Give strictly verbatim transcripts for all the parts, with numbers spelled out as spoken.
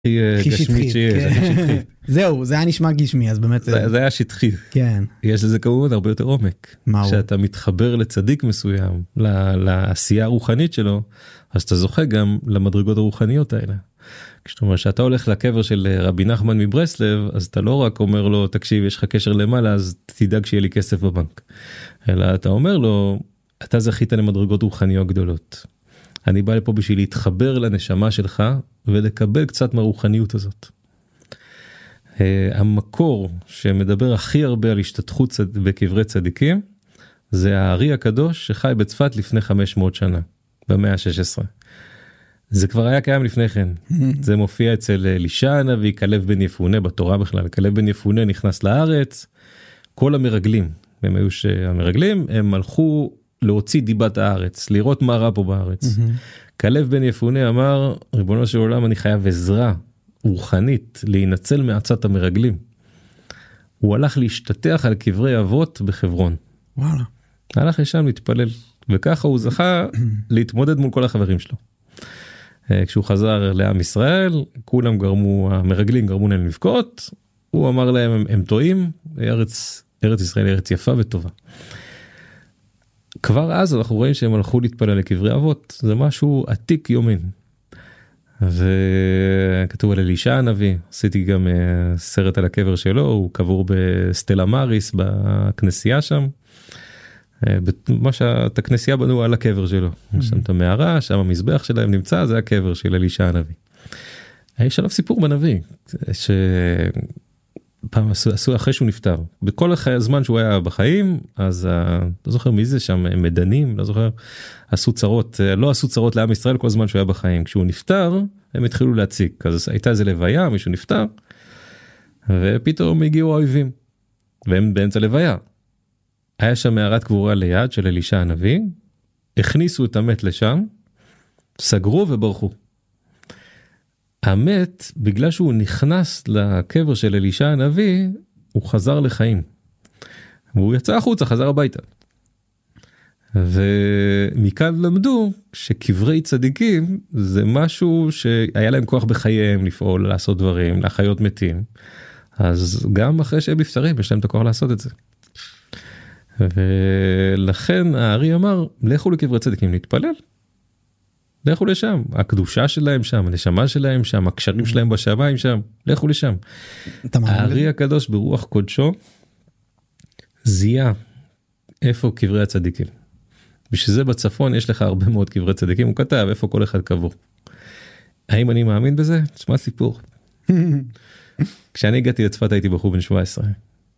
גשמית שיש, זהו, זה היה נשמע גשמי, אז באמת זה היה שטחי. כן. יש לזה כמובן הרבה יותר עומק. כשאתה מתחבר לצדיק מסוים, לעשייה הרוחנית שלו, אז אתה זוכה גם למדרגות הרוחניות האלה. כשאתה אומר שאתה הולך לקבר של רבי נחמן מברסלב, אז אתה לא רק אומר לו, תקשיב, יש לך קשר למעלה, אז תדאג שיהיה לי כסף בבנק. אלא אתה אומר לו, אתה זכית למדרגות רוחניות גדולות. אני בא לפה בשביל להתחבר לנשמה שלך, ולקבל קצת מהרוחניות הזאת. המקור שמדבר הכי הרבה על השתתחות בקברי צדיקים, זה הארי הקדוש שחי בצפת לפני חמש מאות שנה, במאה ה-שש עשרה. זה כבר היה קיים לפני כן. זה מופיע אצל אלישע הנביא, כלב בן יפונה בתורה בכלל. כלב בן יפונה נכנס לארץ, כל המרגלים, הם היו שהמרגלים, הם הלכו להוציא דיבת הארץ, לראות מה רע פה בארץ. כלב בן יפונה אמר, ריבונו של עולם, אני חייב עזרה רוחנית, להינצל מעצת המרגלים. הוא הלך להשתטח על קברי אבות בחברון. וואלה. הלך לשם להתפלל, וככה הוא זכה להתמודד מול כל החברים שלו. כשהוא חזר לעם ישראל, כולם גרמו, המרגלים גרמו להם לבכות, הוא אמר להם, הם, הם טועים, ארץ, ארץ ישראל היא ארץ יפה וטובה. כבר אז אנחנו רואים שהם הלכו להתפלל לקברי אבות, זה משהו עתיק יומין. וכתוב על אלישע הנביא, עשיתי גם סרט על הקבר שלו, הוא קבור בסטלה מאריס, בכנסייה שם. מה שאת הכנסייה בנו על הקבר שלו, שם את המערה, שם המזבח שלהם נמצא, זה הקבר של אלישע הנביא. יש עליו סיפור בנביא, שפעם עשו, עשו אחרי שהוא נפטר, בכל הזמן שהוא היה בחיים, אז לא זוכר מי זה שם, מדנים, לא זוכר, עשו צרות, לא עשו צרות לעם ישראל כל הזמן שהוא היה בחיים, כשהוא נפטר, הם התחילו להציק, אז הייתה איזה לוויה, מישהו נפטר, ופתאום הגיעו האויבים, והם באמצע לוויה. היה שם מערת קבורה ליד של אלישע הנביא, הכניסו את המת לשם, סגרו וברחו. המת, בגלל שהוא נכנס לקבר של אלישע הנביא, הוא חזר לחיים. והוא יצא החוצה, חזר הביתה. ומכאן למדו שקברי צדיקים זה משהו שהיה להם כוח בחייהם לפעול, לעשות דברים, להחיות מתים. אז גם אחרי שהם נפטרים, יש להם את הכוח לעשות את זה. ולכן הארי אמר, לכו לקברי צדיקים להתפלל. לכו לשם, הקדושה שלהם שם, הנשמה שלהם שם, הקשרים שלהם בשמיים שם, לכו לשם. הארי הקדוש ברוח קודשו, זיהה איפה קברי הצדיקים. בשביל זה בצפון יש לך הרבה מאוד קברי צדיקים, הוא כתב איפה כל אחד קבור. האם אני מאמין בזה? תשמע סיפור. כשאני הגעתי לצפת הייתי בחור בן שבע עשרה.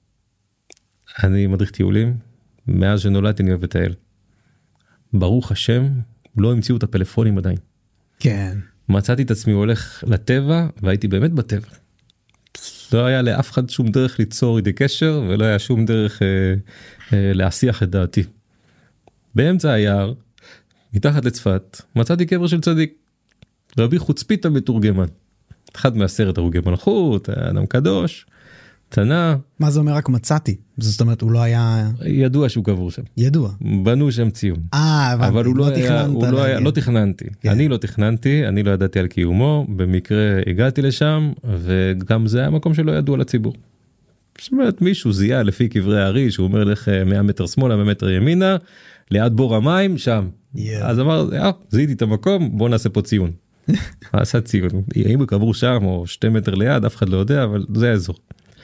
אני מדריך טיולים, מאז שנולדתי אני אוהב לטייל. ברוך השם, לא המציאו את הפלאפונים עדיין. כן. מצאתי את עצמי הולך לטבע, והייתי באמת בטבע. לא היה לאף אחד שום דרך ליצור איתי קשר, ולא היה שום דרך אה, אה, להסיח את דעתי. באמצע היער, מתחת לצפת, מצאתי קבר של צדיק. רבי חוצפית המתורגמן. אחד מהסרט הרוגי מלכות, אדם קדוש. תנה. מה זה אומר רק מצאתי? זאת אומרת, הוא לא היה... ידוע שהוא קבור שם. ידוע. בנו שם ציון. אה, אבל הוא לא היה, הוא לא היה, לא תכננתי. אני לא תכננתי, אני לא ידעתי על קיומו, במקרה הגעתי לשם, וגם זה היה מקום שלא ידוע לציבור. זאת אומרת, מישהו זיהה לפי קברי הארי, שהוא אומר לך מאה מטר שמאלה, מאה מטר ימינה, ליד בור המים, שם. אז אמר, אה, זיהיתי את המקום, בוא נעשה פה ציון. עשה ציון. אם הוא קבור שם, או שתי מטר ליד, אף אחד לא יודע, אבל זה האזור.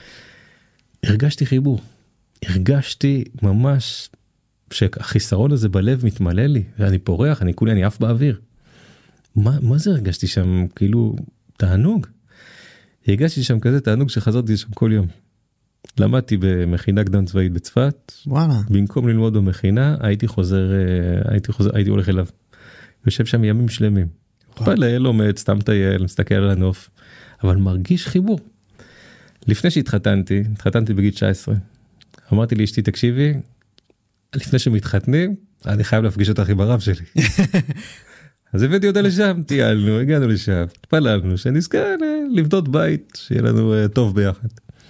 הרגשתי חיבור, הרגשתי ממש שהחיסרון הזה בלב מתמלא לי, ואני פורח, אני כולי, אני עף באוויר. מה, מה זה הרגשתי שם? כאילו, תענוג. הרגשתי שם כזה תענוג שחזרתי שם כל יום. למדתי במכינה קדם צבאית בצפת. וואלה. במקום ללמוד במכינה, הייתי חוזר, הייתי חוזר, הייתי הולך אליו. יושב שם ימים שלמים. פלא, לומד, סתם טייל, מסתכל על הנוף, אבל מרגיש חיבור. לפני שהתחתנתי, התחתנתי בגיל תשע עשרה, אמרתי לי, אשתי, תקשיבי, לפני שמתחתנים, אני חייב להפגיש אותך עם הרב שלי. אז הבאתי אותה לשם, טיילנו, הגענו לשם, התפללנו, שנזכה לבנות בית, שיהיה לנו טוב ביחד.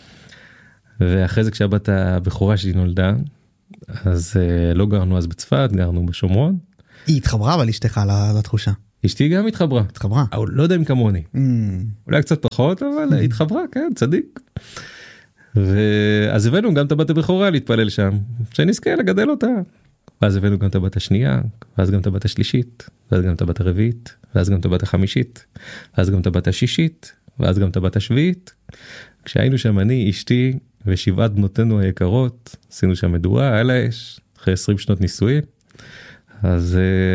ואחרי זה כשהבת הבכורה שלי נולדה, אז לא גרנו אז בצפת, גרנו בשומרון. היא התחברה אבל אשתך לתחושה. אשתי גם התחברה. התחברה? לא יודע אם כמוני. אולי קצת פחות, אבל התחברה, כן, צדיק. ואז הבאנו גם את הבת הבכורה להתפלל שם, שנזכה לגדל אותה. ואז הבאנו גם את הבת השנייה, ואז גם את הבת השלישית, ואז גם את הבת הרביעית, ואז גם את הבת החמישית, ואז גם את הבת השישית, ואז גם את הבת השביעית. כשהיינו שם אני, אשתי ושבעת בנותינו היקרות, עשינו שם מדורה על האש, אחרי עשרים שנות נישואים. אז,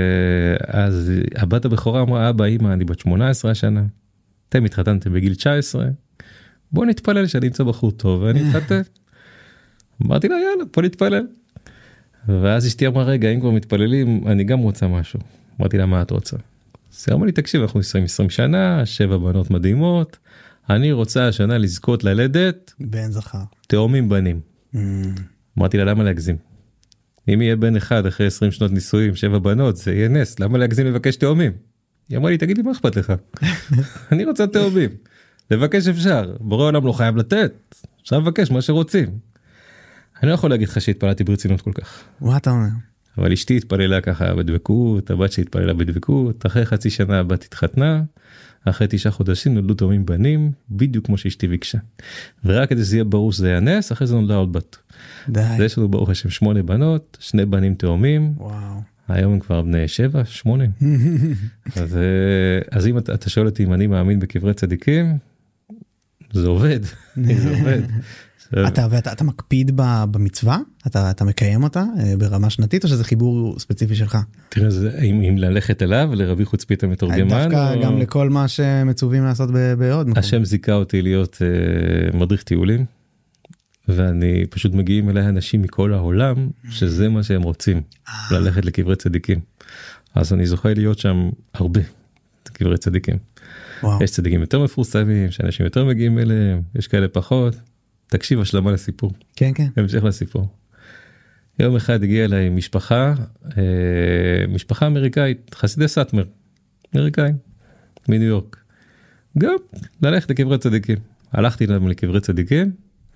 אז הבת הבכורה אמרה, אבא, אמא, אני בת שמונה עשרה השנה, אתם התחתנתם בגיל תשע עשרה, בוא נתפלל שאני אמצא בחור טוב ואני אתחתן. אמרתי לה, יאללה, בוא נתפלל. ואז אשתי אמרה, רגע, אם כבר מתפללים, אני גם רוצה משהו. אמרתי לה, מה את רוצה? אז היא אמרה לי, תקשיב, אנחנו עשרים שנה, שבע בנות מדהימות, אני רוצה השנה לזכות ללדת, בן זכר. תאומים בנים. Mm. אמרתי לה, למה להגזים? אם יהיה בן אחד אחרי עשרים שנות נישואים, שבע בנות, זה יהיה נס, למה להגזים לבקש תאומים? היא אמרה לי, תגיד לי, מה אכפת לך? אני רוצה תאומים. לבקש אפשר, בורא עולם לא חייב לתת, אפשר לבקש מה שרוצים. אני לא יכול להגיד לך שהתפללתי ברצינות כל כך. מה אתה אומר? אבל אשתי התפללה ככה בדבקות, הבת שהתפללה בדבקות, אחרי חצי שנה הבת התחתנה, אחרי תשעה חודשים נולדו תאומים בנים, בדיוק כמו שאשתי ביקשה. ורק כדי שזה יהיה ברור שזה היה נס, אחרי זה נולדה עוד בת. די. זה יש לנו ברוך השם שמונה בנות, שני בנים תאומים. וואו. היום הם כבר בני שבע, שמונה. אז, אז אם אתה, אתה שואל אותי אם אני מאמין בקברי צדיקים, זה עובד. זה עובד. אתה, ואתה, אתה מקפיד במצווה? אתה, אתה מקיים אותה ברמה שנתית, או שזה חיבור ספציפי שלך? תראה, זה, אם, אם ללכת אליו, לרבי חוצפית המתורגמן, דווקא או... גם לכל מה שמצווים לעשות בעוד מקום. השם זיכה אותי להיות uh, מדריך טיולים, ואני פשוט מגיעים אליי אנשים מכל העולם, שזה מה שהם רוצים, ללכת לקברי צדיקים. אז אני זוכה להיות שם הרבה, קברי צדיקים. וואו. יש צדיקים יותר מפורסמים, שאנשים יותר מגיעים אליהם, יש כאלה פחות. תקשיב, השלמה לסיפור. כן, כן. המשך לסיפור. יום אחד הגיע אליי משפחה, אה, משפחה אמריקאית, חסידי סאטמר, אמריקאים, מניו יורק. גם ללכת לקברי צדיקים. הלכתי להם לקברי צדיקים,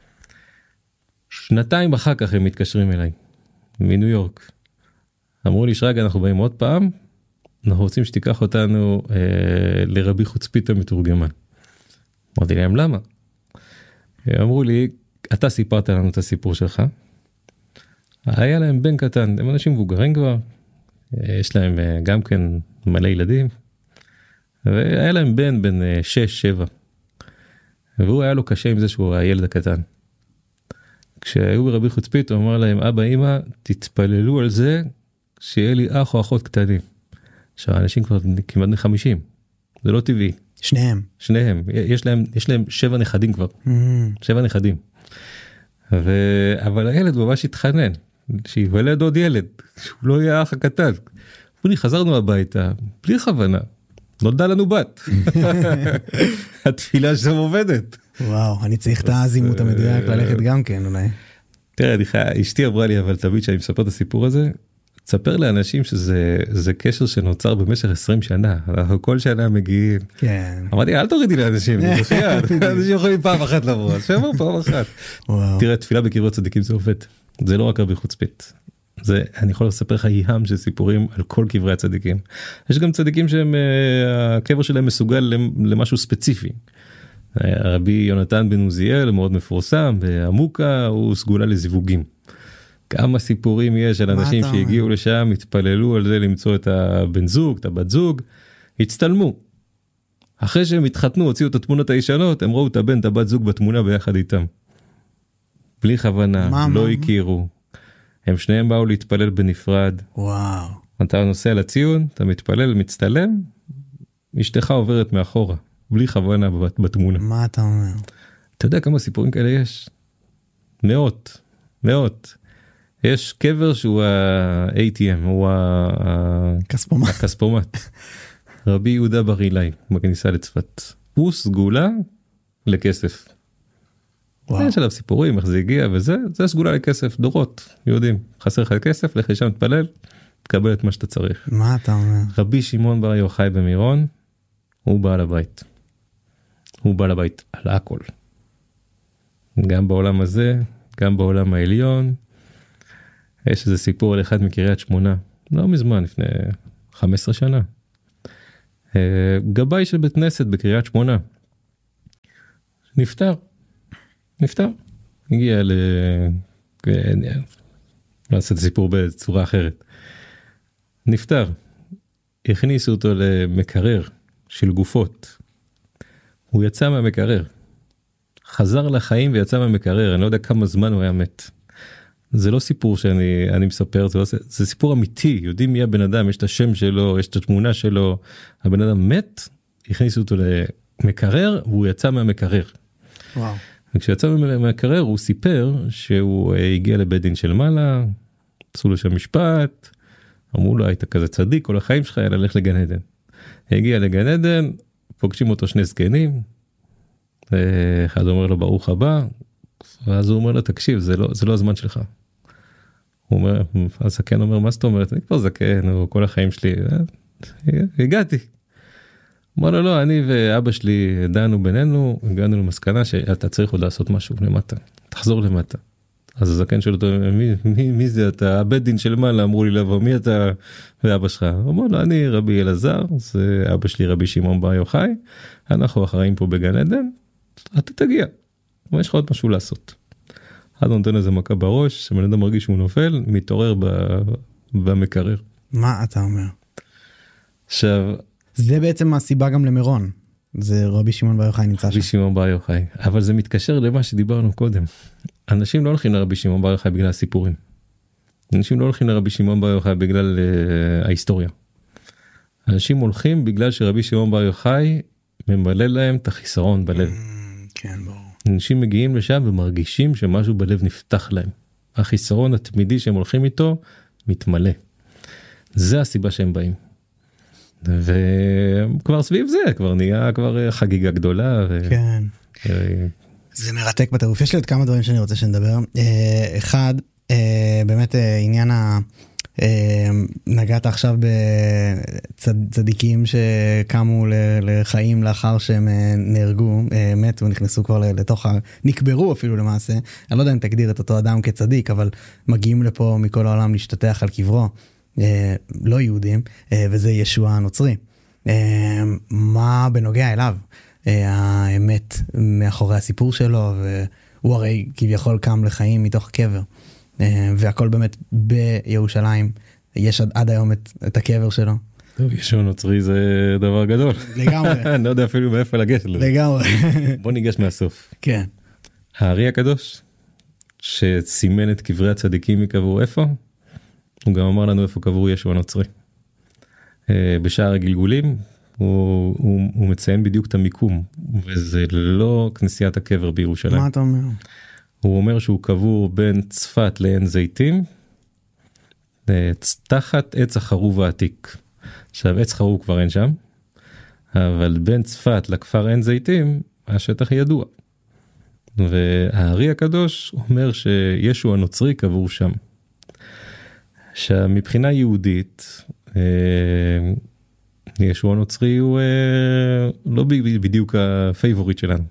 שנתיים אחר כך הם מתקשרים אליי, מניו יורק. אמרו לי, שרגע, אנחנו באים עוד פעם, אנחנו רוצים שתיקח אותנו אה, לרבי חוצפית המתורגמן. אמרתי להם, למה? אמרו לי, אתה סיפרת לנו את הסיפור שלך, היה להם בן קטן, הם אנשים מבוגרים כבר, יש להם גם כן מלא ילדים, והיה להם בן בן שש שבע, והוא היה לו קשה עם זה שהוא הילד הקטן. כשהיו ברבי חוצפית, הוא אמר להם, אבא, אמא, תתפללו על זה, שיהיה לי אח או אחות קטנים. עכשיו, האנשים כבר כמעט חמישים, זה לא טבעי. שניהם. שניהם, יש להם, יש להם שבע נכדים כבר, mm. שבע נכדים. ו... אבל הילד ממש התחנן, שיוולד עוד ילד, שהוא לא יהיה האח הקטן. ואני חזרנו הביתה, בלי כוונה, נולדה לנו בת. התפילה שם עובדת. וואו, אני צריך את הזימות המדויק ללכת גם כן אולי. תראה, אשתי אמרה לי, אבל תמיד שאני מספר את הסיפור הזה, תספר לאנשים שזה זה קשר שנוצר במשך עשרים שנה, אנחנו כל שנה מגיעים. כן. אמרתי, אל תורידי לאנשים, אנשים יכולים פעם אחת לבוא, אז שעבר פעם אחת. תראה, תפילה בקברי צדיקים זה עובד, זה לא רק רבי חוצפית. זה, אני יכול לספר לך ים של סיפורים על כל קברי הצדיקים. יש גם צדיקים שהם, הקבר שלהם מסוגל למשהו ספציפי. רבי יונתן בן עוזיאל, מאוד מפורסם, בעמוקה, הוא סגולה לזיווגים. כמה סיפורים יש על אנשים שהגיעו לשם, התפללו על זה למצוא את הבן זוג, את הבת זוג, הצטלמו. אחרי שהם התחתנו, הוציאו את התמונות הישנות, הם ראו את הבן, את הבת זוג בתמונה ביחד איתם. בלי כוונה, מה, לא מה, הכירו. הם שניהם באו להתפלל בנפרד. וואו. אתה נוסע לציון, אתה מתפלל, מצטלם, אשתך עוברת מאחורה, בלי כוונה בתמונה. מה אתה אומר? אתה יודע כמה סיפורים כאלה יש? מאות, מאות. יש קבר שהוא ה-איי טי אם, הוא הכספומט. רבי יהודה בר אילאי, בכניסה לצפת. הוא סגולה לכסף. יש עליו סיפורים, איך זה הגיע וזה, זה סגולה לכסף, דורות, יהודים. חסר לך כסף, לך שם תפלל, תקבל את מה שאתה צריך. מה אתה אומר? רבי שמעון בר יוחאי במירון, הוא בעל הבית. הוא בעל הבית על הכל. גם בעולם הזה, גם בעולם העליון. יש איזה סיפור על אחד מקריית שמונה, לא מזמן, לפני חמש עשרה שנה, גבאי של בית כנסת בקריית שמונה. נפטר. נפטר. הגיע ל... נעשה את הסיפור בצורה אחרת. נפטר. הכניסו אותו למקרר של גופות. הוא יצא מהמקרר. חזר לחיים ויצא מהמקרר. אני לא יודע כמה זמן הוא היה מת. זה לא סיפור שאני אני מספר, זה, לא, זה סיפור אמיתי. יודעים מי הבן אדם, יש את השם שלו, יש את התמונה שלו. הבן אדם מת, הכניסו אותו למקרר, והוא יצא מהמקרר. וואו. וכשיצא מהמקרר הוא סיפר שהוא הגיע לבית דין של מעלה, עשו לו שם משפט, אמרו לו היית כזה צדיק, כל החיים שלך היה ללכת לגן עדן. הגיע לגן עדן, פוגשים אותו שני סגנים, אחד אומר לו ברוך הבא, ואז הוא אומר לו תקשיב זה לא, זה לא הזמן שלך. הוא אומר, הזקן אומר מה זאת אומרת, אני כבר זקן, כל החיים שלי, הגעתי. אמר לו לא, אני ואבא שלי דנו בינינו, הגענו למסקנה שאתה צריך עוד לעשות משהו למטה, תחזור למטה. אז הזקן שואל אותו, מי, מי, מי זה אתה? הבית דין של מעלה, אמרו לי לבוא, מי אתה ואבא שלך? אמר לו, אני רבי אלעזר, זה אבא שלי רבי שמעון בר יוחאי, אנחנו אחראים פה בגן עדן, אתה תגיע, אבל יש לך עוד משהו לעשות. אז נותן איזה מכה בראש, שבן אדם מרגיש שהוא נופל, מתעורר ב, במקרר. מה אתה אומר? עכשיו... זה בעצם הסיבה גם למירון. זה רבי שמעון בר יוחאי נמצא שם. רבי שמעון בר יוחאי, אבל זה מתקשר למה שדיברנו קודם. אנשים לא הולכים לרבי שמעון בר יוחאי בגלל הסיפורים. אנשים לא הולכים לרבי שמעון בר יוחאי בגלל uh, ההיסטוריה. אנשים הולכים בגלל שרבי שמעון בר יוחאי ממלא להם את החיסרון בלב. כן, ברור. אנשים מגיעים לשם ומרגישים שמשהו בלב נפתח להם. החיסרון התמידי שהם הולכים איתו מתמלא. זה הסיבה שהם באים. וכבר סביב זה, כבר נהיה כבר חגיגה גדולה. ו... כן. זה מרתק בטירוף. יש לי עוד כמה דברים שאני רוצה שנדבר. אחד, באמת עניין ה... נגעת עכשיו בצדיקים שקמו לחיים לאחר שהם נהרגו, מתו, נכנסו כבר לתוך ה... נקברו אפילו למעשה. אני לא יודע אם תגדיר את אותו אדם כצדיק, אבל מגיעים לפה מכל העולם להשתטח על קברו. לא יהודים, וזה ישוע הנוצרי. מה בנוגע אליו? האמת מאחורי הסיפור שלו, והוא הרי כביכול קם לחיים מתוך קבר. והכל באמת בירושלים, יש עד, עד היום את, את הקבר שלו. טוב, ישוע נוצרי זה דבר גדול. לגמרי. אני לא יודע אפילו מאיפה לגשת לזה. לגמרי. בוא ניגש מהסוף. כן. הארי הקדוש, שסימן את קברי הצדיקים מקבור איפה? הוא גם אמר לנו איפה קבור ישוע הנוצרי. בשער הגלגולים, הוא, הוא, הוא מציין בדיוק את המיקום, וזה לא כנסיית הקבר בירושלים. מה אתה אומר? הוא אומר שהוא קבור בין צפת לעין זיתים, תחת עץ החרוב העתיק. עכשיו, עץ חרוב כבר אין שם, אבל בין צפת לכפר עין זיתים, השטח ידוע. והארי הקדוש אומר שישוע הנוצרי קבור שם. שמבחינה יהודית, ישוע הנוצרי הוא לא בדיוק הפייבוריט שלנו.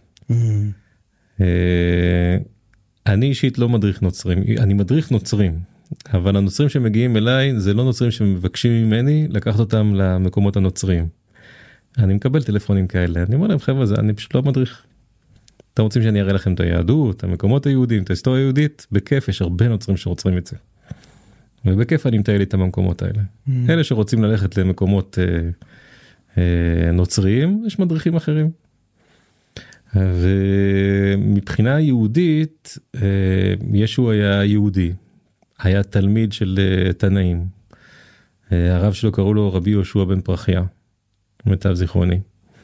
אני אישית לא מדריך נוצרים, אני מדריך נוצרים, אבל הנוצרים שמגיעים אליי זה לא נוצרים שמבקשים ממני לקחת אותם למקומות הנוצריים. אני מקבל טלפונים כאלה, אני אומר להם חבר'ה, אני פשוט לא מדריך. אתם רוצים שאני אראה לכם את היהדות, המקומות היהודיים, את ההיסטוריה היהודית, בכיף יש הרבה נוצרים שרוצים את זה. ובכיף אני מטייל איתם במקומות האלה. Mm. אלה שרוצים ללכת למקומות אה, אה, נוצריים, יש מדריכים אחרים. ומבחינה יהודית, אה, ישוע היה יהודי, היה תלמיד של אה, תנאים. אה, הרב שלו קראו לו רבי יהושע בן פרחיה, מיטב זיכרוני.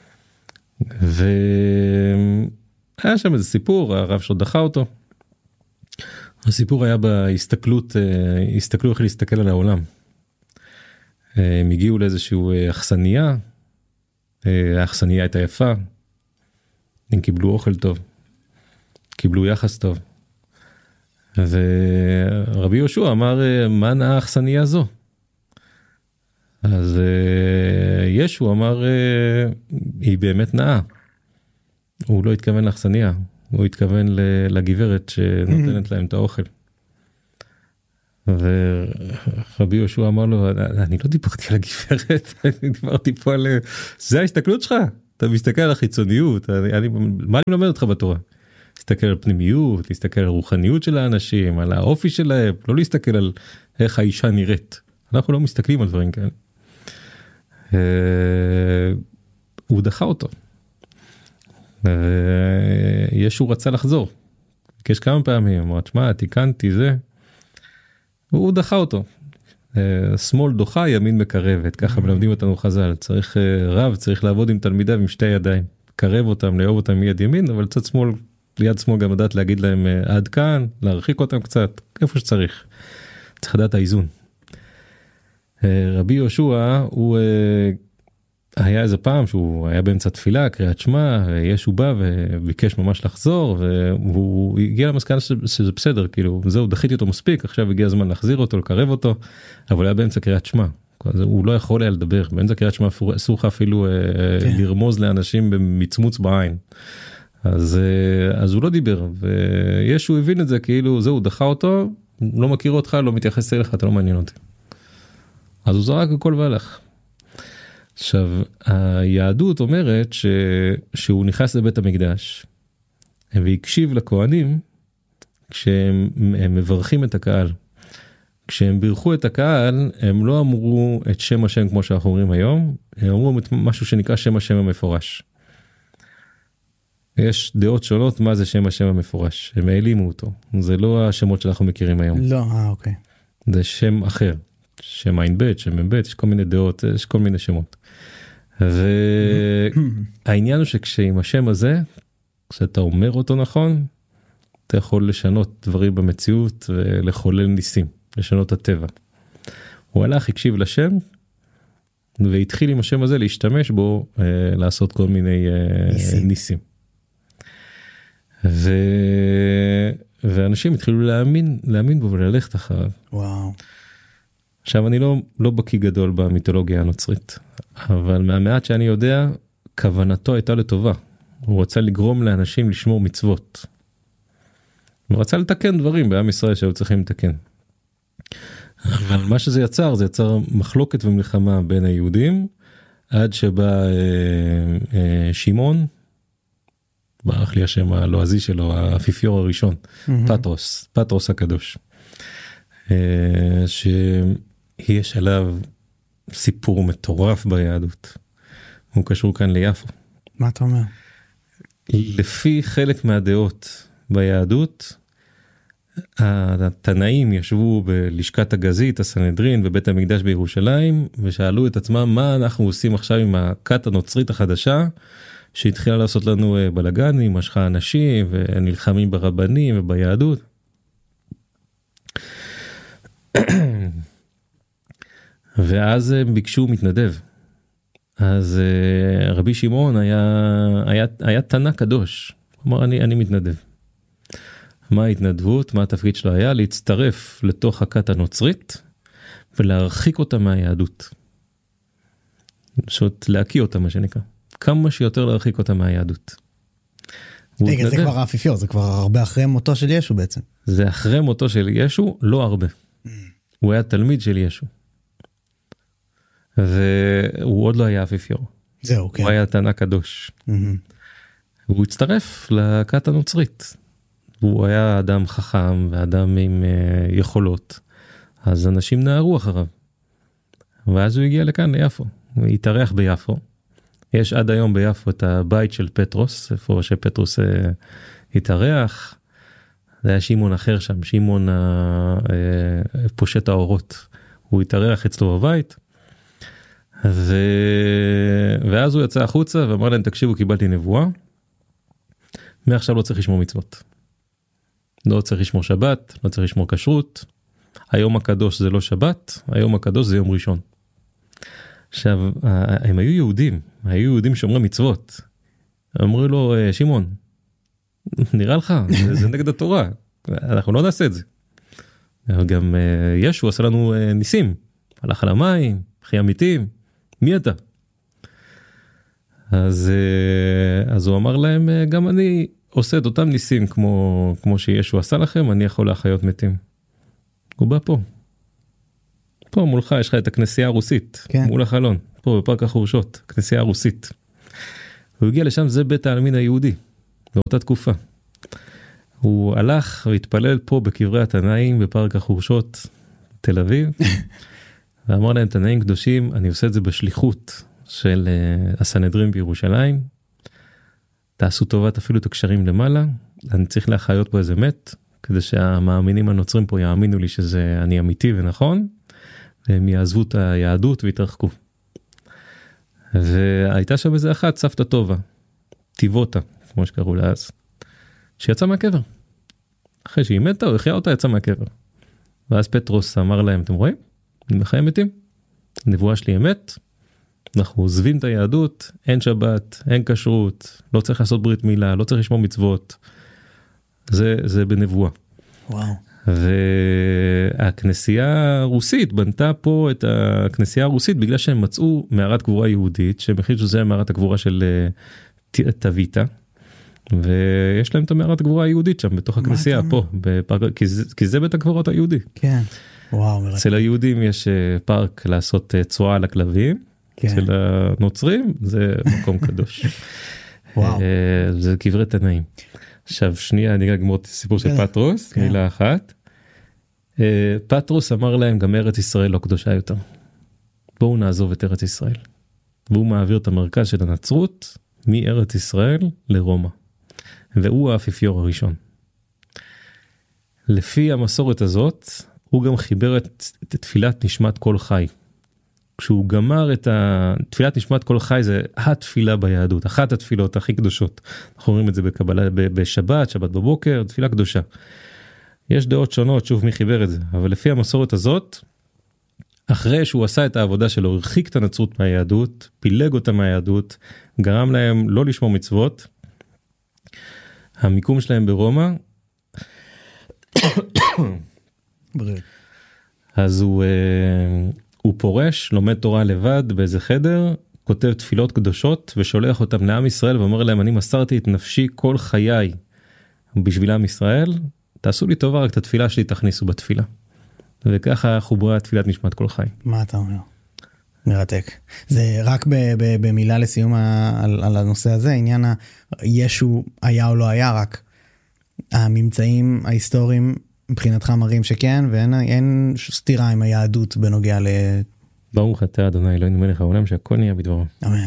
והיה שם איזה סיפור, הרב שלו דחה אותו. הסיפור היה בהסתכלות, הסתכלו איך להסתכל על העולם. הם הגיעו לאיזשהו אכסניה, האכסניה הייתה יפה, הם קיבלו אוכל טוב, קיבלו יחס טוב. ורבי יהושע אמר, מה נאה האכסניה הזו? אז ישוע אמר, היא באמת נאה. הוא לא התכוון לאכסניה. הוא התכוון לגברת שנותנת להם את האוכל. ורבי יהושע אמר לו, אני לא דיברתי על הגברת, אני דיברתי פה על, זה ההסתכלות שלך, אתה מסתכל על החיצוניות, אני, אני, מה אני מלמד אותך בתורה? להסתכל על פנימיות, להסתכל על רוחניות של האנשים, על האופי שלהם, לא להסתכל על איך האישה נראית. אנחנו לא מסתכלים על דברים כאלה. הוא דחה אותו. ישו רצה לחזור. יש כמה פעמים, אמר, תשמע, תיקנתי זה. הוא דחה אותו. שמאל דוחה, ימין מקרבת. ככה מלמדים אותנו חז"ל. צריך רב, צריך לעבוד עם תלמידיו עם שתי ידיים. קרב אותם, לאהוב אותם מיד ימין, אבל צד שמאל, ליד שמאל גם לדעת להגיד להם עד כאן, להרחיק אותם קצת, איפה שצריך. צריך לדעת האיזון. רבי יהושע, הוא היה איזה פעם שהוא היה באמצע תפילה, קריאת שמע, ישו בא וביקש ממש לחזור, והוא הגיע למסקנה שזה בסדר, כאילו, זהו, דחיתי אותו מספיק, עכשיו הגיע הזמן להחזיר אותו, לקרב אותו, אבל היה באמצע קריאת שמע. הוא לא יכול היה לדבר, באמצע קריאת שמע אסור לך אפילו לרמוז לאנשים במצמוץ בעין. אז, אז הוא לא דיבר, וישו הבין את זה, כאילו, זהו, דחה אותו, לא מכיר אותך, לא מתייחס אליך, אתה לא מעניין אותי. אז הוא זרק הכל והלך. עכשיו, היהדות אומרת ש... שהוא נכנס לבית המקדש, והקשיב לכהנים, כשהם מברכים את הקהל. כשהם בירכו את הקהל, הם לא אמרו את שם השם כמו שאנחנו אומרים היום, הם אמרו משהו שנקרא שם השם המפורש. יש דעות שונות מה זה שם השם המפורש, הם העלימו אותו, זה לא השמות שאנחנו מכירים היום. לא, אה, אוקיי. זה שם אחר, שם עין בית, שם בית, יש כל מיני דעות, יש כל מיני שמות. והעניין הוא שכשעם השם הזה, כשאתה אומר אותו נכון, אתה יכול לשנות דברים במציאות ולחולל ניסים, לשנות את הטבע. הוא הלך, הקשיב לשם, והתחיל עם השם הזה להשתמש בו, לעשות כל מיני ניסים. ניסים. ו... ואנשים התחילו להאמין, להאמין בו וללכת אחריו. וואו. עכשיו אני לא, לא בקי גדול במיתולוגיה הנוצרית, אבל מהמעט שאני יודע, כוונתו הייתה לטובה. הוא רצה לגרום לאנשים לשמור מצוות. הוא רצה לתקן דברים בעם ישראל שהיו צריכים לתקן. אבל מה שזה יצר, זה יצר מחלוקת ומלחמה בין היהודים, עד שבא אה, אה, שמעון, ברח לי השם הלועזי שלו, האפיפיור הראשון, mm-hmm. פטרוס, פטרוס הקדוש. שיש עליו סיפור מטורף ביהדות. הוא קשור כאן ליפו. מה אתה אומר? לפי חלק מהדעות ביהדות, התנאים ישבו בלשכת הגזית, הסנהדרין, בבית המקדש בירושלים, ושאלו את עצמם מה אנחנו עושים עכשיו עם הכת הנוצרית החדשה, שהתחילה לעשות לנו בלגנים, משכה אנשים, ונלחמים ברבנים וביהדות. ואז הם ביקשו מתנדב. אז רבי שמעון היה, היה, היה תנא קדוש. הוא אמר, אני, אני מתנדב. מה ההתנדבות? מה התפקיד שלו היה? להצטרף לתוך הכת הנוצרית, ולהרחיק אותה מהיהדות. פשוט להקיא אותה, מה שנקרא. כמה שיותר להרחיק אותה מהיהדות. רגע, זה כבר האפיפיור, זה כבר הרבה אחרי מותו של ישו בעצם. זה אחרי מותו של ישו, לא הרבה. הוא היה תלמיד של ישו. והוא עוד לא היה אפיפיור. זהו, כן. הוא היה תנא קדוש. והוא הצטרף לכת הנוצרית. הוא היה אדם חכם ואדם עם יכולות. אז אנשים נערו אחריו. ואז הוא הגיע לכאן ליפו. הוא התארח ביפו. יש עד היום ביפו את הבית של פטרוס, איפה שפטרוס התארח. זה היה שמעון אחר שם, שמעון פושט האורות. הוא התארח אצלו בבית. ו... ואז הוא יצא החוצה ואמר להם, תקשיבו, קיבלתי נבואה. מעכשיו לא צריך לשמור מצוות. לא צריך לשמור שבת, לא צריך לשמור כשרות. היום הקדוש זה לא שבת, היום הקדוש זה יום ראשון. עכשיו, הם היו יהודים, היו יהודים שומרי מצוות. אמרו לו, שמעון, נראה לך, זה, זה נגד התורה, אנחנו לא נעשה את זה. גם ישו עשה לנו ניסים, הלך על המים, חי אמיתים, מי אתה? אז, אז הוא אמר להם, גם אני עושה את אותם ניסים כמו, כמו שישו עשה לכם, אני יכול להחיות מתים. הוא בא פה. פה מולך יש לך את הכנסייה הרוסית, כן. מול החלון, פה בפארק החורשות, כנסייה הרוסית. הוא הגיע לשם, זה בית העלמין היהודי, באותה תקופה. הוא הלך והתפלל פה בקברי התנאים בפארק החורשות, תל אביב, ואמר להם, תנאים קדושים, אני עושה את זה בשליחות של uh, הסנהדרין בירושלים, תעשו טובה, תפעילו את הקשרים למעלה, אני צריך להחיות פה איזה מת, כדי שהמאמינים הנוצרים פה יאמינו לי שזה אני אמיתי ונכון, והם יעזבו את היהדות והתרחקו. והייתה שם איזה אחת, סבתא טובה, טיבוטה, כמו שקראו לה אז, שיצא מהקבר. אחרי שהיא מתה, הוא החיה אותה, יצא מהקבר. ואז פטרוס אמר להם, אתם רואים? אני מחיים מתים. הנבואה שלי אמת, אנחנו עוזבים את היהדות, אין שבת, אין כשרות, לא צריך לעשות ברית מילה, לא צריך לשמור מצוות. זה, זה בנבואה. וואו. והכנסייה הרוסית בנתה פה את הכנסייה הרוסית בגלל שהם מצאו מערת קבורה יהודית, שהם החליטו שזה מערת הקבורה של תוויטה, ויש להם את המערת הקבורה היהודית שם בתוך הכנסייה פה, בפארק, כי, זה, כי זה בית הקברות היהודי. כן. וואו. אצל היהודים יש פארק לעשות צועה לכלבים, כן. אצל הנוצרים זה מקום קדוש. וואו. זה קברי תנאים. עכשיו שנייה, אני אגמור את הסיפור של פטרוס, מילה אחת. פטרוס אמר להם, גם ארץ ישראל לא קדושה יותר. בואו נעזוב את ארץ ישראל. והוא מעביר את המרכז של הנצרות, מארץ ישראל לרומא. והוא האפיפיור הראשון. לפי המסורת הזאת, הוא גם חיבר את, את תפילת נשמת כל חי. כשהוא גמר את תפילת נשמת כל חי, זה התפילה ביהדות, אחת התפילות הכי קדושות. אנחנו רואים את זה בקבלה, בשבת, שבת בבוקר, תפילה קדושה. יש דעות שונות, שוב מי חיבר את זה, אבל לפי המסורת הזאת, אחרי שהוא עשה את העבודה שלו, הרחיק את הנצרות מהיהדות, פילג אותה מהיהדות, גרם להם לא לשמור מצוות, המיקום שלהם ברומא, אז הוא... הוא פורש, לומד תורה לבד באיזה חדר, כותב תפילות קדושות ושולח אותם לעם ישראל ואומר להם, אני מסרתי את נפשי כל חיי בשביל עם ישראל, תעשו לי טובה, רק את התפילה שלי תכניסו בתפילה. וככה חוברה תפילת נשמת כל חי. מה אתה אומר? מרתק. זה רק ב- ב- במילה לסיום ה- על, על הנושא הזה, עניין הישו היה או לא היה, רק הממצאים ההיסטוריים מבחינתך מראים שכן, ואין אין סתירה עם היהדות בנוגע ל... ברוך אתה אדוני אלוהינו מלך העולם שהכל נהיה בדברו. אמן.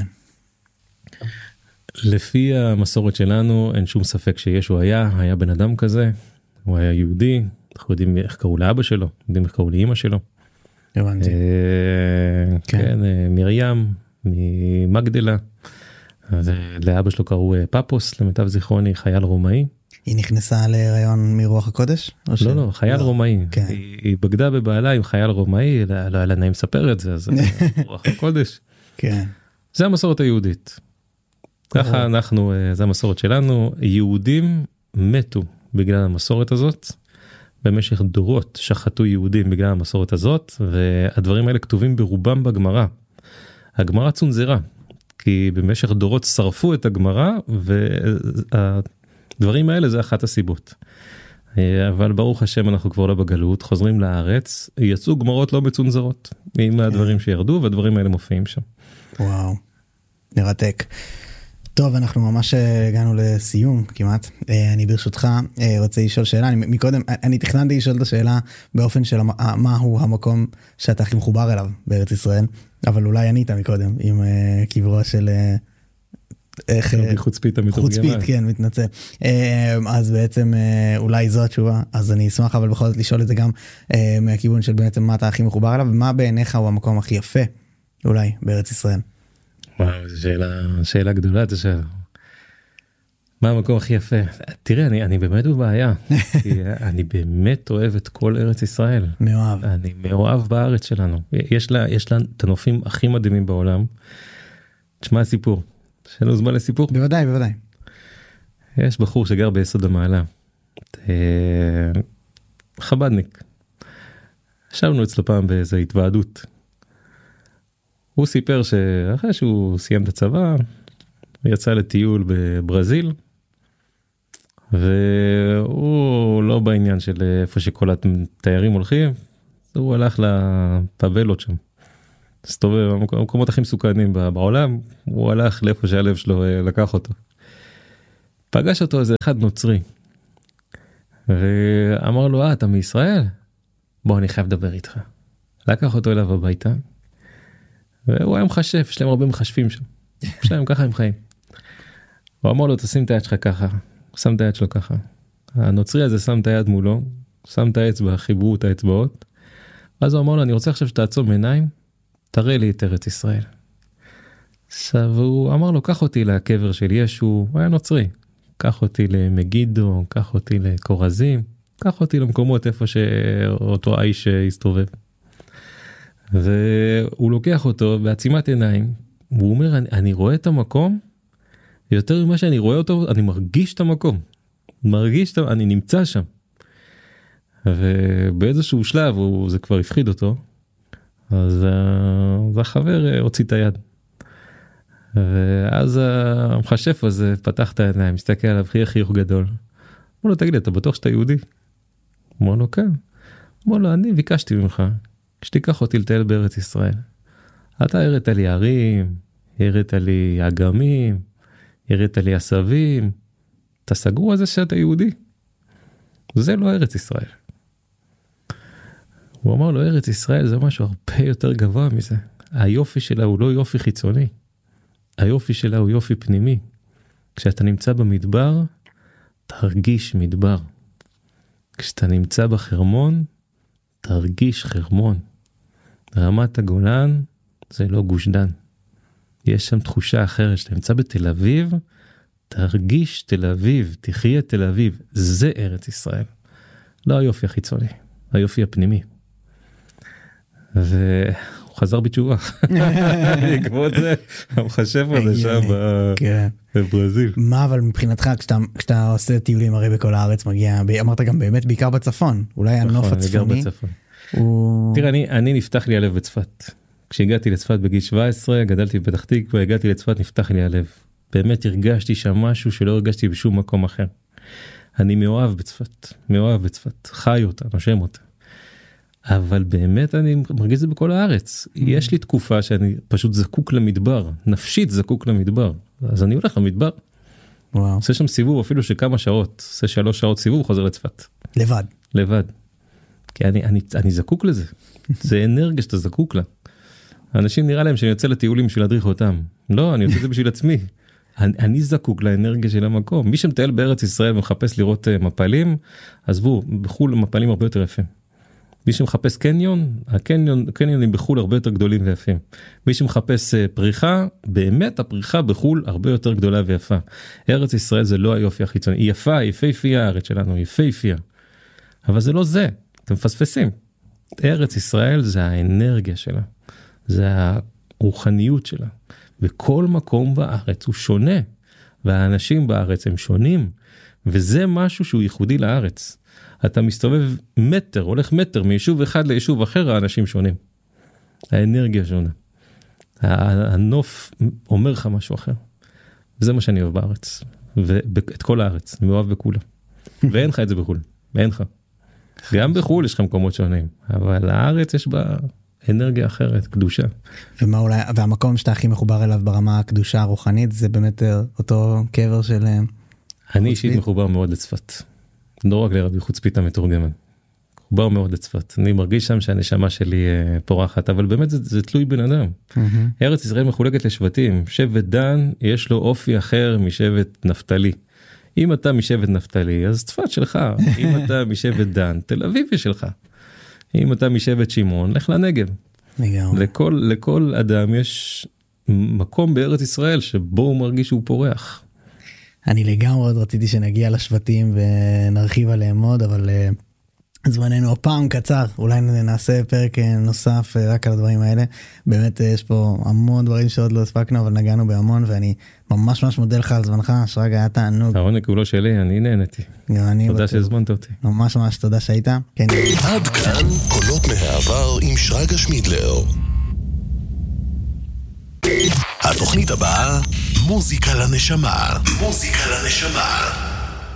לפי המסורת שלנו אין שום ספק שישו היה, היה בן אדם כזה, הוא היה יהודי, אנחנו יודעים איך קראו לאבא שלו, יודעים איך קראו לאמא שלו. הבנתי. כן, מרים, ממגדלה, לאבא שלו קראו פאפוס, למיטב זיכרוני, חייל רומאי. היא נכנסה להיריון מרוח הקודש? לא, לא, חייל רומאי. היא בגדה בבעלה עם חייל רומאי, לא היה לה נעים לספר את זה, אז רוח הקודש. כן. זה המסורת היהודית. ככה אנחנו, זה המסורת שלנו, יהודים מתו בגלל המסורת הזאת, במשך דורות שחטו יהודים בגלל המסורת הזאת, והדברים האלה כתובים ברובם בגמרא. הגמרא צונזרה, כי במשך דורות שרפו את הגמרא, והדברים האלה זה אחת הסיבות. אבל ברוך השם אנחנו כבר לא בגלות, חוזרים לארץ, יצאו גמרות לא מצונזרות, עם הדברים שירדו, והדברים האלה מופיעים שם. וואו, מרתק. טוב, אנחנו ממש הגענו לסיום כמעט. אני ברשותך רוצה לשאול שאלה. אני מקודם, אני תכננתי לשאול את השאלה באופן של מהו המקום שאתה הכי מחובר אליו בארץ ישראל, אבל אולי ענית מקודם עם קברו של... חוצפית המתורגמן. חוצפית, כן, מתנצל. אז בעצם אולי זו התשובה, אז אני אשמח אבל בכל זאת לשאול את זה גם מהכיוון של בעצם מה אתה הכי מחובר אליו, ומה בעיניך הוא המקום הכי יפה, אולי, בארץ ישראל. וואו, זו שאלה, שאלה גדולה, זו שאלה. מה המקום הכי יפה? תראה, אני, אני באמת בבעיה, כי אני באמת אוהב את כל ארץ ישראל. מאוהב. אני מאוהב בארץ שלנו. יש לה, יש לה את הנופים הכי מדהימים בעולם. תשמע סיפור. יש לנו זמן לסיפור? בוודאי, בוודאי. יש בחור שגר ביסוד המעלה. חבדניק. ישבנו אצלו פעם באיזו התוועדות. הוא סיפר שאחרי שהוא סיים את הצבא, הוא יצא לטיול בברזיל, והוא לא בעניין של איפה שכל התיירים הולכים, הוא הלך לפאבלות שם. הסתובב, המקומות הכי מסוכנים בעולם, הוא הלך לאיפה שהלב שלו לקח אותו. פגש אותו איזה אחד נוצרי, ואמר לו, אה, אתה מישראל? בוא, אני חייב לדבר איתך. לקח אותו אליו הביתה, והוא היה מחשף, יש להם הרבה מחשפים שם. יש להם ככה הם חיים. הוא אמר לו, תשים את היד שלך ככה, הוא שם את היד שלו ככה. הנוצרי הזה שם את היד מולו, שם את האצבע, חיברו את האצבעות, ואז הוא אמר לו, אני רוצה עכשיו שתעצום עיניים, תראה לי את ארץ ישראל. עכשיו הוא אמר לו, קח אותי לקבר של ישו, הוא היה נוצרי, קח אותי למגידו, קח אותי לקורזים, קח אותי למקומות איפה שאותו האיש הסתובב. והוא לוקח אותו בעצימת עיניים, והוא אומר, אני, אני רואה את המקום, יותר ממה שאני רואה אותו, אני מרגיש את המקום, מרגיש, אני נמצא שם. ובאיזשהו שלב, הוא, זה כבר הפחיד אותו, אז uh, החבר הוציא את היד. ואז המחשף הזה פתח את העיניים, מסתכל עליו חיוך חיוך גדול. אמר לו, תגיד לי, אתה בטוח שאתה יהודי? אמר לו, כן. אמר לו, אני ביקשתי ממך, שתיקח אותי לטייל בארץ ישראל. אתה הראת לי ערים, הראת לי אגמים, הראת לי עשבים, אתה סגור על זה שאתה יהודי? זה לא ארץ ישראל. הוא אמר לו, ארץ ישראל זה משהו הרבה יותר גבוה מזה. היופי שלה הוא לא יופי חיצוני. היופי שלה הוא יופי פנימי. כשאתה נמצא במדבר, תרגיש מדבר. כשאתה נמצא בחרמון, תרגיש חרמון. רמת הגולן זה לא גוש דן. יש שם תחושה אחרת. כשאתה נמצא בתל אביב, תרגיש תל אביב, תחיה תל אביב. זה ארץ ישראל. לא היופי החיצוני, היופי הפנימי. והוא חזר בתשובה. בעקבות זה, המחשב הזה שם בברזיל. מה אבל מבחינתך, כשאתה עושה טיולים הרי בכל הארץ, מגיע, אמרת גם באמת בעיקר בצפון, אולי הנוף הצפוני. תראה, אני נפתח לי הלב בצפת. כשהגעתי לצפת בגיל שבע עשרה, גדלתי בפתח תקווה, הגעתי לצפת, נפתח לי הלב. באמת הרגשתי שם משהו שלא הרגשתי בשום מקום אחר. אני מאוהב בצפת, מאוהב בצפת, חי אותה, נושם אותה. אבל באמת אני מרגיש את זה בכל הארץ. יש לי תקופה שאני פשוט זקוק למדבר, נפשית זקוק למדבר. אז אני הולך למדבר. וואו. עושה שם סיבוב אפילו של כמה שעות, עושה שלוש שעות סיבוב, חוזר לצפת. לבד. לבד. כי אני, אני, אני זקוק לזה. זה אנרגיה שאתה זקוק לה. האנשים נראה להם שאני יוצא לטיולים בשביל להדריך אותם. לא, אני יוצא את זה בשביל עצמי. אני, אני זקוק לאנרגיה של המקום. מי שמטייל בארץ ישראל ומחפש לראות uh, מפלים, עזבו, בחול מפלים הרבה יותר יפים. מי שמחפש קניון, הקניון, הקניונים בחול הרבה יותר גדולים ויפים. מי שמחפש uh, פריחה, באמת הפריחה בחול הרבה יותר גדולה ויפה. ארץ ישראל זה לא היופי החיצוני. היא יפה, היא יפהפייה הארץ שלנו, היא יפהפייה. אבל זה לא זה, אתם מפספסים. ארץ ישראל זה האנרגיה שלה. זה הרוחניות שלה. וכל מקום בארץ הוא שונה, והאנשים בארץ הם שונים, וזה משהו שהוא ייחודי לארץ. אתה מסתובב מטר, הולך מטר מיישוב אחד ליישוב אחר, האנשים שונים. האנרגיה שונה. הנוף אומר לך משהו אחר. וזה מה שאני אוהב בארץ. ואת כל הארץ, אני אוהב בכולה. ואין לך את זה בחול, ואין לך. גם בחול יש לך מקומות שונים, אבל הארץ יש בה אנרגיה אחרת, קדושה. ומה אולי, והמקום שאתה הכי מחובר אליו ברמה הקדושה הרוחנית, זה באמת אותו קבר של... אני אישית מחובר מאוד לצפת. לא רק לרבי חוצפית המתורגמן. מחובר מאוד לצפת. אני מרגיש שם שהנשמה שלי פורחת, אבל באמת זה, זה תלוי בן אדם. Mm-hmm. ארץ ישראל מחולקת לשבטים. שבט דן יש לו אופי אחר משבט נפתלי. אם אתה משבט נפתלי, אז צפת שלך. אם אתה משבט דן, תל אביב שלך. אם אתה משבט שמעון, לך לנגב. לכל, לכל אדם יש מקום בארץ ישראל שבו הוא מרגיש שהוא פורח. אני לגמרי עוד רציתי שנגיע לשבטים ונרחיב עליהם עוד, אבל זמננו הפעם קצר, אולי נעשה פרק נוסף רק על הדברים האלה. באמת יש פה המון דברים שעוד לא הספקנו, אבל נגענו בהמון, ואני ממש ממש מודה לך על זמנך, שרגע היה תענוג. העונג הוא לא שלי, אני נהנתי. תודה שהזמנת אותי. ממש ממש תודה שהיית. עד כאן קולות מהעבר עם שרגא שמידלר. התוכנית הבאה, מוזיקה לנשמה. מוזיקה לנשמה.